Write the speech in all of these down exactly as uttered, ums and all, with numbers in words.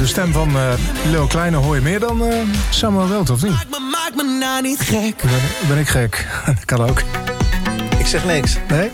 stem van uh, Leo Kleine hoor je meer dan uh, Samuel Welt, of niet? Maak me, maak me nou niet gek. Ben, ben ik gek? Dat kan ook. Ik zeg niks. Nee?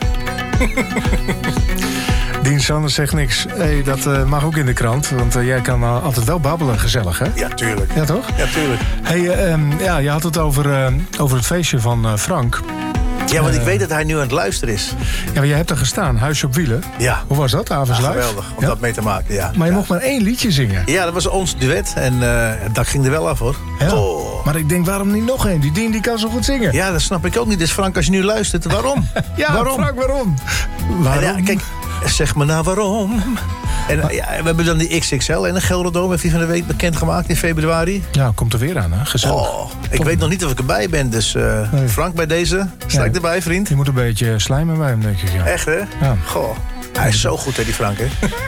Dien Sanders zegt niks. Hey, dat uh, mag ook in de krant, want uh, jij kan uh, altijd wel babbelen, gezellig, hè? Ja, tuurlijk. Ja, toch? Ja, tuurlijk. Hey, uh, um, ja, je had het over, uh, over het feestje van uh, Frank. Ja, want uh, ik weet dat hij nu aan het luisteren is. Ja, maar jij hebt er gestaan, Huisje op Wielen. Ja. Hoe was dat, Avonds Ja, Live? geweldig, om ja? dat mee te maken, ja. Maar je ja. mocht maar één liedje zingen. Ja, dat was ons duet en uh, dat ging er wel af, hoor. Ja. Oh. Maar ik denk, waarom niet nog één? Die Dien die kan zo goed zingen. Ja, dat snap ik ook niet. Dus Frank, als je nu luistert, waarom? Ja, waarom? Frank, waarom? Waarom? Ja, kijk, zeg me nou waarom. En ja, we hebben dan die X X L en de Gelderdoom heeft die van de week bekendgemaakt in februari. Ja, komt er weer aan, hè? Gezellig. Oh, ik weet nog niet of ik erbij ben, dus uh, Nee. Frank, bij deze, sta Ja. ik erbij, vriend. Je moet een beetje slijmen bij hem, denk ik. Ja. Echt, hè? Ja. Goh, hij is zo goed, hè, die Frank, hè?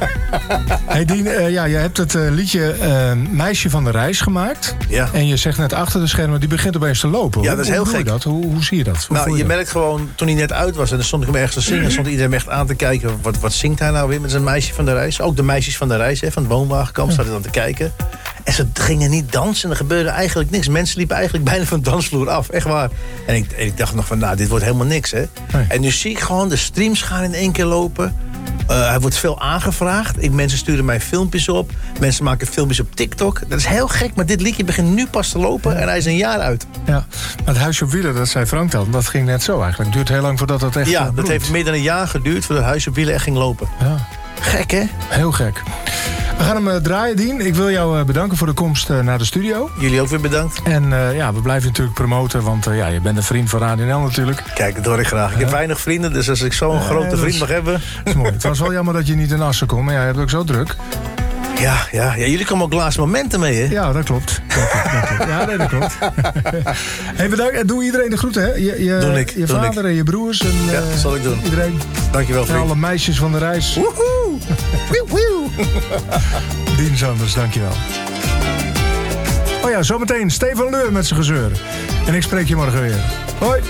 Hey Dien, uh, ja, jij hebt het uh, liedje uh, Meisje van de Reis gemaakt. Ja. En je zegt net achter de schermen, die begint opeens te lopen. Ja, Hoe- dat is hoe heel doe je gek. Dat? Hoe, hoe zie je dat? Hoe voel Nou, je dat? merkt gewoon, toen hij net uit was en dan stond ik hem ergens te zingen, stond iedereen me echt aan te kijken. Wat, wat zingt hij nou weer met zijn meisje van de reis? Ook de meisjes van de reis, hè, van het woonwagenkamp, zaten dan te kijken. En ze gingen niet dansen en er gebeurde eigenlijk niks. Mensen liepen eigenlijk bijna van de dansvloer af, echt waar. En ik, en ik dacht nog van, nou, dit wordt helemaal niks, hè. Nee. En nu zie ik gewoon, de streams gaan in één keer lopen. Uh, hij wordt veel aangevraagd. Ik, mensen sturen mij filmpjes op. Mensen maken filmpjes op TikTok. Dat is heel gek, maar dit liedje begint nu pas te lopen en hij is een jaar uit. Ja, maar het Huisje op Wielen, dat zei Frank dan, dat ging net zo eigenlijk. Het duurt heel lang voordat dat echt Ja, uh, dat bloedt. heeft meer dan een jaar geduurd voordat het Huisje op Wielen echt ging lopen. Ja, Gek, hè? heel gek. We gaan hem uh, draaien, Dien. Ik wil jou uh, bedanken voor de komst uh, naar de studio. Jullie ook weer bedankt. En uh, ja, we blijven natuurlijk promoten, want uh, ja, je bent een vriend van Radio N L natuurlijk. Kijk, dat hoor ik graag. Ik heb weinig vrienden, dus als ik zo'n Ja, grote dat vriend is- mag hebben... Dat is mooi. Het was wel jammer dat je niet in Assen kon, maar ja, je hebt ook zo druk. Ja, ja, ja, jullie komen ook laatste momenten mee, hè? Ja, dat klopt. Dat klopt, dat klopt. Ja, nee, dat klopt. Hey, bedankt. En doe iedereen de groeten, hè? Je, je, Doe ik, je doe vader ik. en je broers. En, Ja, uh, zal ik doen. Iedereen. Dankjewel, En vriend. alle meisjes van de reis. Woehoe! Wieuw, wieuw. Dien Sanders, dankjewel. Oh ja, zometeen Stefan Leur met zijn gezeur. En ik spreek je morgen weer. Hoi.